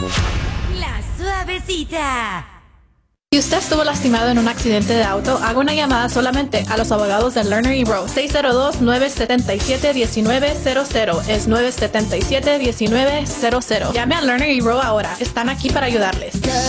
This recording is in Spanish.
La Suavecita. Si usted estuvo lastimado en un accidente de auto, haga una llamada solamente a los abogados de Lerner y Rowe. 602-977-1900. Es 977-1900. Llame a Lerner y Rowe ahora. Están aquí para ayudarles.